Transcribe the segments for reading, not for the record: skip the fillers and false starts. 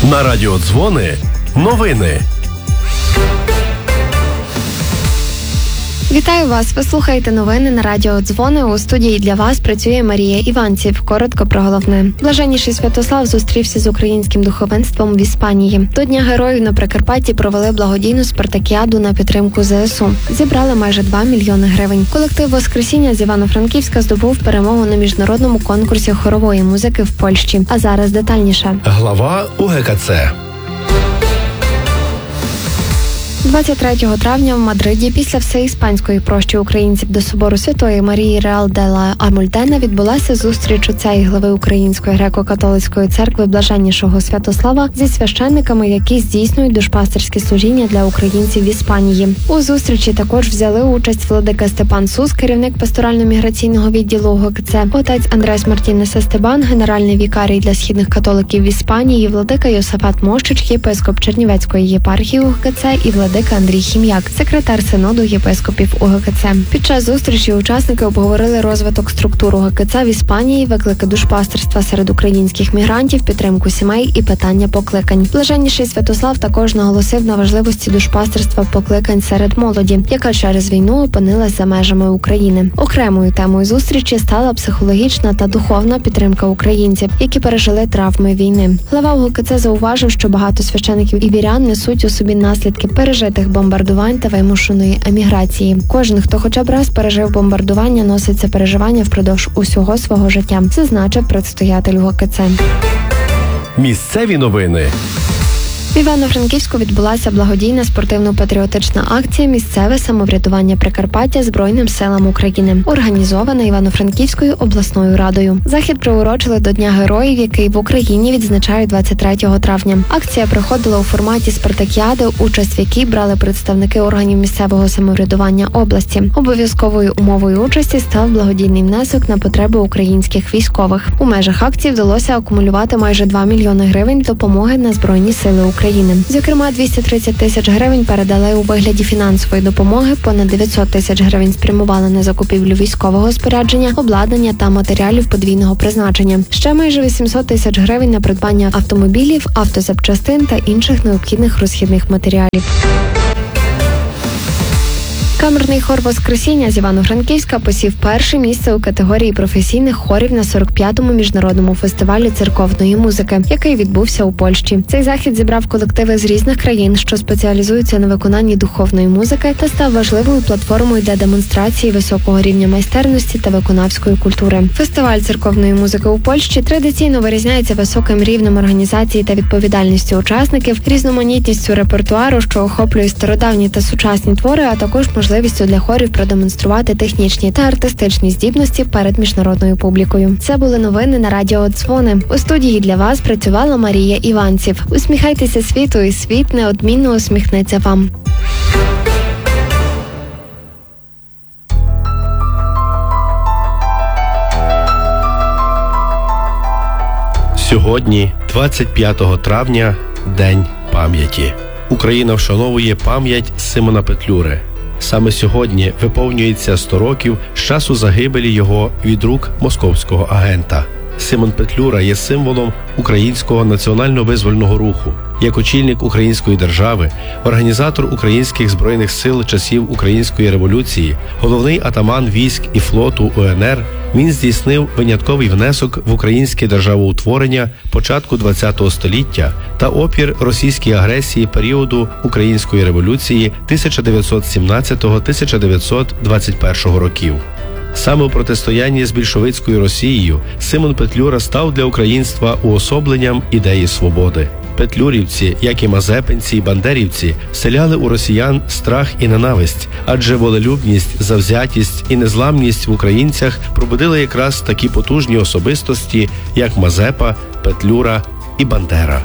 На радіо Дзвони новини. Вітаю вас! Ви слухаєте новини на радіо Дзвони. У студії для вас працює Марія Іванців. Коротко про головне. Блаженніший Святослав зустрівся з українським духовенством в Іспанії. До Дня Героїв на Прикарпатті провели благодійну спартакіаду на підтримку ЗСУ. Зібрали майже 2 мільйони гривень. Колектив «Воскресіння» з Івано-Франківська здобув перемогу на міжнародному конкурсі хорової музики в Польщі. А зараз детальніше. Глава УГКЦ. 23 травня в Мадриді після всеіспанської прощі українців до собору Святої Марії Реал де ла Альмудена відбулася зустріч отця і глави Української греко-католицької церкви Блаженнішого Святослава зі священниками, які здійснюють душпастерські служіння для українців в Іспанії. У зустрічі також взяли участь владика Степан Сус, керівник пасторально-міграційного відділу УГКЦ, отець Андрес Мартінес Естебан, генеральний вікарій для східних католиків в Іспанії, владика Йосафат Мощич, єпископ Чернівецької єпархії УГКЦ і владика Андрій Хім'як, секретар синоду єпископів УГКЦ. Під час зустрічі учасники обговорили розвиток структур УГКЦ в Іспанії, виклики душпастерства серед українських мігрантів, підтримку сімей і питання покликань. Блаженніший Святослав також наголосив на важливості душпастерства покликань серед молоді, яка через війну опинилась за межами України. Окремою темою зустрічі стала психологічна та духовна підтримка українців, які пережили травми війни. Глава УГКЦ зауважив, що багато священиків і вірян несуть у собі наслідки пережитих бомбардувань та вимушеної еміграції. Кожен, хто хоча б раз пережив бомбардування, носить це переживання впродовж усього свого життя, зазначив предстоятель УГКЦ. Місцеві новини. В Івано-Франківську відбулася благодійна спортивно-патріотична акція «Місцеве самоврядування Прикарпаття Збройним силам України», організована Івано-Франківською обласною радою. Захід приурочили до Дня Героїв, який в Україні відзначають 23 травня. Акція проходила у форматі спартакіади, участь в якій брали представники органів місцевого самоврядування області. Обов'язковою умовою участі став благодійний внесок на потреби українських військових. У межах акції вдалося акумулювати майже 2 мільйони гривень допомоги на Збройні сили України. Зокрема, 230 тисяч гривень передали у вигляді фінансової допомоги, понад 900 тисяч гривень спрямували на закупівлю військового спорядження, обладнання та матеріалів подвійного призначення. Ще майже 800 тисяч гривень на придбання автомобілів, автозапчастин та інших необхідних розхідних матеріалів. Камерний хор «Воскресіння» з Івано-Франківська посів перше місце у категорії професійних хорів на 45-му міжнародному фестивалі церковної музики, який відбувся у Польщі. Цей захід зібрав колективи з різних країн, що спеціалізуються на виконанні духовної музики, та став важливою платформою для демонстрації високого рівня майстерності та виконавської культури. Фестиваль церковної музики у Польщі традиційно вирізняється високим рівнем організації та відповідальністю учасників, різноманітністю репертуару, що охоплює стародавні та сучасні твори, а також можливістю для хорів продемонструвати технічні та артистичні здібності перед міжнародною публікою. Це були новини на радіо Дзвони. У студії для вас працювала Марія Іванців. Усміхайтеся світу, і світ неодмінно усміхнеться вам. Сьогодні, 25 травня, День пам'яті. Україна вшановує пам'ять Симона Петлюри. Саме сьогодні виповнюється 100 років з часу загибелі його від рук московського агента. Симон Петлюра є символом українського національно-визвольного руху. Як очільник української держави, організатор українських збройних сил часів Української революції, головний атаман військ і флоту УНР, він здійснив винятковий внесок в українське державоутворення початку ХХ століття та опір російській агресії періоду Української революції 1917-1921 років. Саме у протистоянні з більшовицькою Росією Симон Петлюра став для українства уособленням ідеї свободи. Петлюрівці, як і мазепинці і бандерівці, вселяли у росіян страх і ненависть, адже волелюбність, завзятість і незламність в українцях пробудили якраз такі потужні особистості, як Мазепа, Петлюра і Бандера.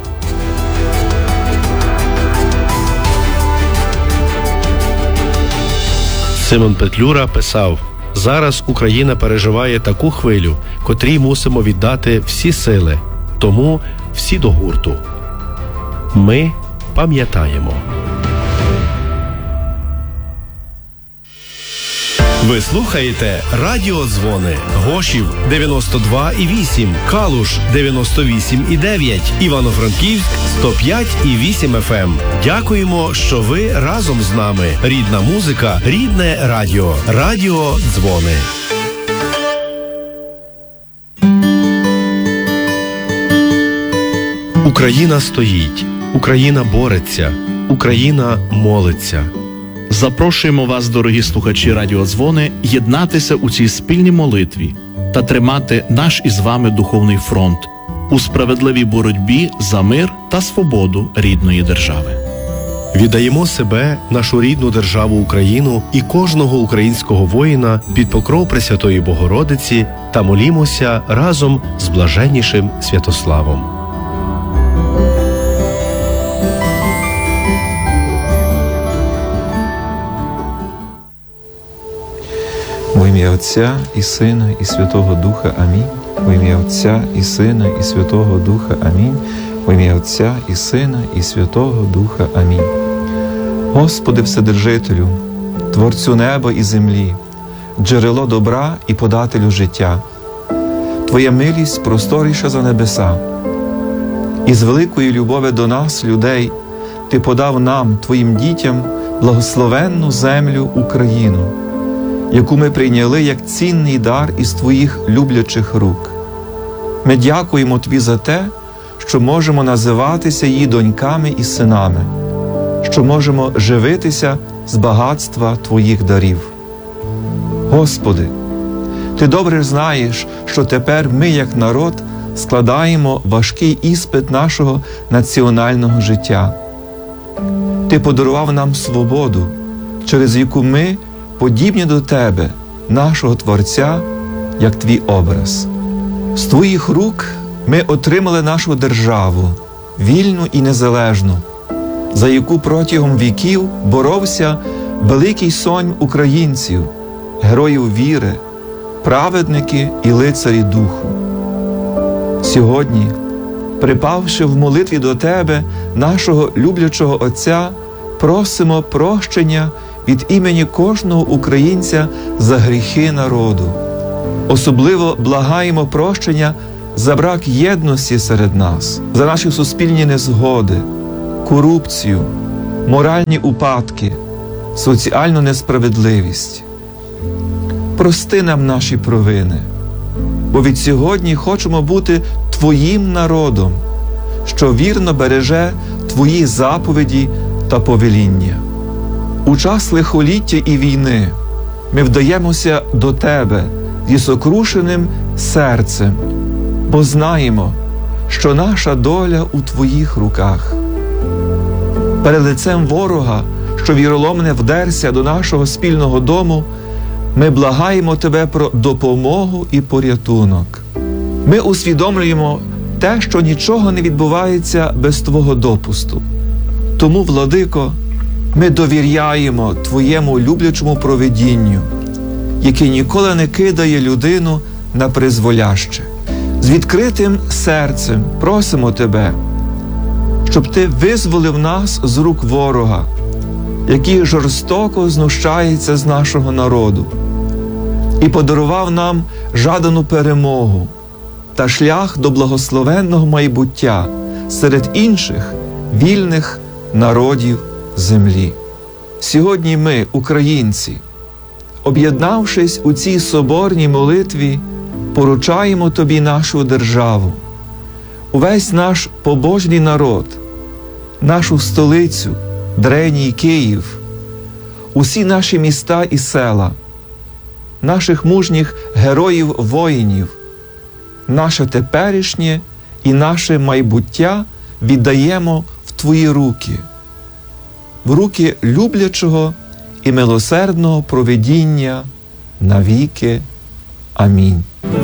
Симон Петлюра писав: «Зараз Україна переживає таку хвилю, котрій мусимо віддати всі сили, тому всі до гурту. Ми пам'ятаємо». Ви слухаєте Радіодзвони. Гошів 92,8, Калуш 98,9, Івано-Франківськ 105,8 FM. Дякуємо, що ви разом з нами. Рідна музика, рідне радіо. Радіодзвони. Україна стоїть, Україна бореться, Україна молиться. Запрошуємо вас, дорогі слухачі Радіодзвони, єднатися у цій спільній молитві та тримати наш із вами духовний фронт у справедливій боротьбі за мир та свободу рідної держави. Віддаємо себе, нашу рідну державу Україну і кожного українського воїна під покров Пресвятої Богородиці та молімося разом з блаженнішим Святославом. Во ім'я Отця і Сина і Святого Духа. Амінь. Во ім'я Отця і Сина і Святого Духа. Амінь. Во ім'я Отця і Сина і Святого Духа. Амінь. Господи Вседержителю, Творцю неба і землі, джерело добра і подателю життя, Твоя милість просторіша за небеса. І з великої любові до нас, людей, Ти подав нам, Твоїм дітям, благословенну землю Україну, яку ми прийняли як цінний дар із Твоїх люблячих рук. Ми дякуємо Тобі за те, що можемо називатися її доньками і синами, що можемо живитися з багатства Твоїх дарів. Господи, Ти добре знаєш, що тепер ми, як народ, складаємо важкий іспит нашого національного життя. Ти подарував нам свободу, через яку ми подібні до Тебе, нашого Творця, як Твій образ. З Твоїх рук ми отримали нашу державу, вільну і незалежну, за яку протягом віків боровся великий сонм українців, героїв віри, праведники і лицарі духу. Сьогодні, припавши в молитві до Тебе, нашого люблячого Отця, просимо прощення від імені кожного українця за гріхи народу. Особливо благаємо прощення за брак єдності серед нас, за наші суспільні незгоди, корупцію, моральні упадки, соціальну несправедливість. Прости нам наші провини, бо від сьогодні хочемо бути Твоїм народом, що вірно береже Твої заповіді та повеління. У час лихоліття і війни ми вдаємося до Тебе зі сокрушеним серцем, бо знаємо, що наша доля у Твоїх руках. Перед лицем ворога, що віроломне вдерся до нашого спільного дому, ми благаємо Тебе про допомогу і порятунок. Ми усвідомлюємо те, що нічого не відбувається без Твого допусту. Тому, Владико, ми довіряємо Твоєму люблячому провидінню, яке ніколи не кидає людину на призволяще. З відкритим серцем просимо Тебе, щоб Ти визволив нас з рук ворога, який жорстоко знущається з нашого народу, і подарував нам жадану перемогу та шлях до благословенного майбуття серед інших вільних народів землі. Сьогодні ми, українці, об'єднавшись у цій соборній молитві, поручаємо Тобі нашу державу, увесь наш побожний народ, нашу столицю, древній Київ, усі наші міста і села, наших мужніх героїв-воїнів, наше теперішнє і наше майбуття віддаємо в Твої руки, в руки люблячого і милосердного провидіння навіки. Амінь.